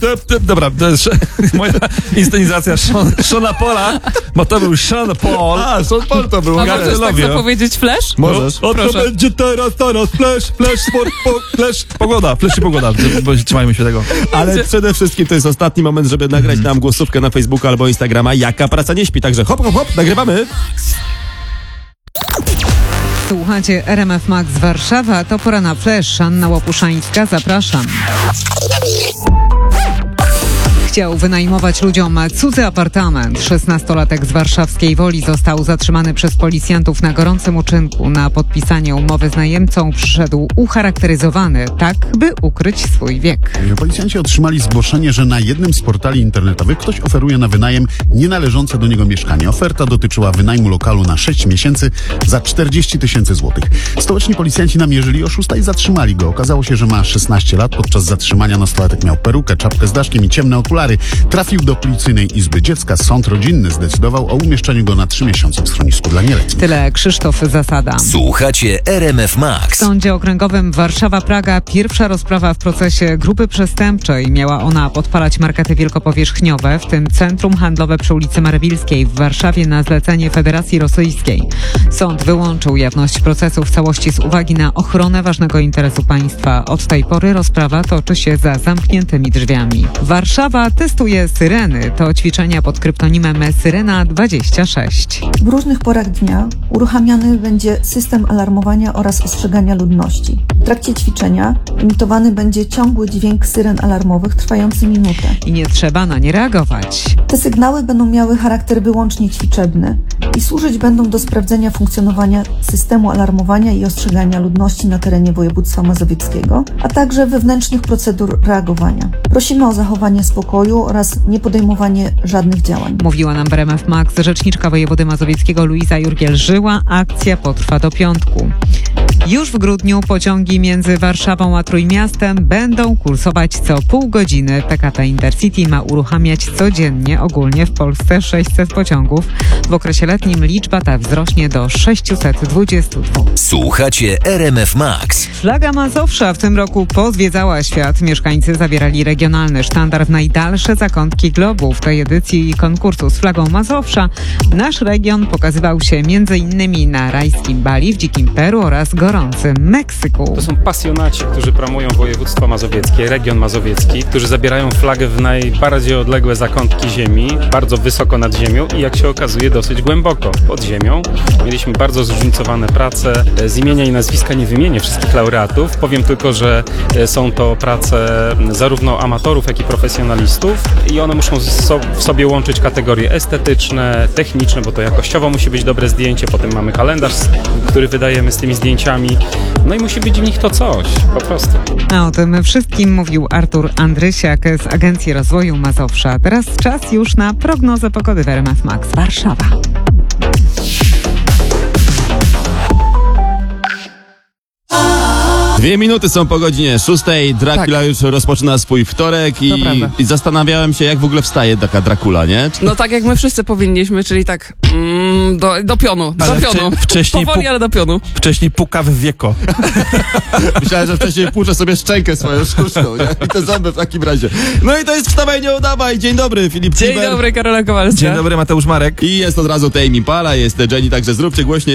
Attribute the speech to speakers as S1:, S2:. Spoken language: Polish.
S1: Dobra, to jest moja inscenizacja Shona Paula, bo to był Sean Paul.
S2: A, Sean Paul to był.
S3: A możesz tak zapowiedzieć Flash?
S2: Możesz.
S1: O, to będzie teraz, flash, sport, flash, pogoda, bo trzymajmy się tego.
S2: Ale przede wszystkim to jest ostatni moment, żeby nagrać nam głosówkę na Facebooka albo Instagrama, jaka praca nie śpi. Także hop, hop, hop, nagrywamy.
S4: Słuchacie RMF Max Warszawa, to pora na Flash. Anna Łopuszańska, zapraszam. Chciał wynajmować ludziom cudzy apartament. 16-latek z warszawskiej Woli został zatrzymany przez policjantów na gorącym uczynku. Na podpisanie umowy z najemcą przyszedł ucharakteryzowany, tak by ukryć swój wiek.
S5: Policjanci otrzymali zgłoszenie, że na jednym z portali internetowych ktoś oferuje na wynajem nienależące do niego mieszkanie. Oferta dotyczyła wynajmu lokalu na 6 miesięcy za 40 000 złotych. Stołeczni policjanci namierzyli oszusta i zatrzymali go. Okazało się, że ma 16 lat. Podczas zatrzymania nastolatek miał perukę, czapkę z daszkiem i ciemne okulary. Trafił do policyjnej izby dziecka. Sąd rodzinny zdecydował o umieszczeniu go na 3 miesiące w schronisku dla nieletnich.
S4: Tyle Krzysztof Zasada.
S6: Słuchacie RMF Max.
S4: W Sądzie Okręgowym Warszawa-Praga pierwsza rozprawa w procesie grupy przestępczej. Miała ona podpalać markety wielkopowierzchniowe, w tym centrum handlowe przy ulicy Marwilskiej w Warszawie na zlecenie Federacji Rosyjskiej. Sąd wyłączył jawność procesu w całości z uwagi na ochronę ważnego interesu państwa. Od tej pory rozprawa toczy się za zamkniętymi drzwiami. Warszawa testuje syreny. To ćwiczenia pod kryptonimem Syrena 26.
S7: W różnych porach dnia uruchamiany będzie system alarmowania oraz ostrzegania ludności. W trakcie ćwiczenia imitowany będzie ciągły dźwięk syren alarmowych trwający minutę.
S4: I nie trzeba na nie reagować.
S7: Te sygnały będą miały charakter wyłącznie ćwiczebny i służyć będą do sprawdzenia funkcjonowania systemu alarmowania i ostrzegania ludności na terenie województwa mazowieckiego, a także wewnętrznych procedur reagowania. Prosimy o zachowanie spokoju oraz niepodejmowanie żadnych działań.
S4: Mówiła nam w RMF Max rzeczniczka wojewody mazowieckiego Luiza Jurgiel-Żyła. Akcja potrwa do piątku. Już w grudniu pociągi między Warszawą a Trójmiastem będą kursować co pół godziny. PKP Intercity ma uruchamiać codziennie ogólnie w Polsce 600 pociągów. W okresie letnim liczba ta wzrośnie do 622.
S6: Słuchacie RMF Max.
S4: Flaga Mazowsza w tym roku pozwiedzała świat. Mieszkańcy zabierali regionalny sztandar w najdalsze zakątki globu. W tej edycji konkursu z flagą Mazowsza nasz region pokazywał się m.in. na rajskim Bali, w dzikim Peru oraz gorącym Meksyku.
S8: To są pasjonaci, którzy promują województwo mazowieckie, region mazowiecki, którzy zabierają flagę w najbardziej odległe zakątki ziemi, bardzo wysoko nad ziemią i jak się okazuje dosyć głęboko pod ziemią. Mieliśmy bardzo zróżnicowane prace. Z imienia i nazwiska nie wymienię wszystkich laureatów. Powiem tylko, że są to prace zarówno amatorów, jak i profesjonalistów i one muszą w sobie łączyć kategorie estetyczne, techniczne, bo to jakościowo musi być dobre zdjęcie, potem mamy kalendarz, który wydajemy z tymi zdjęciami, no i musi być w nich to coś, po prostu.
S4: A o tym wszystkim mówił Artur Andrysiak z Agencji Rozwoju Mazowsza. Teraz czas już na prognozę pogody w RMF Max Warszawa.
S2: Dwie minuty są po godzinie 6. Dracula już rozpoczyna swój wtorek i zastanawiałem się, jak w ogóle wstaje taka Dracula, nie?
S3: No tak jak my wszyscy powinniśmy, czyli tak do pionu.
S1: Wcześniej
S3: powoli, ale do pionu.
S1: Wcześniej puka w wieko.
S2: Myślałem, że wcześniej puczę sobie szczękę swoją sztuczną, nie? I te zęby w takim razie. No i to jest Wstawaj, nie udawaj. Dzień dobry, Filip
S3: Dzień
S2: Ciber.
S3: dobry, Karola Kowalska.
S1: Dzień dobry, Mateusz Marek.
S2: I jest od razu Tame Impala, jest Jenny, także zróbcie głośniej.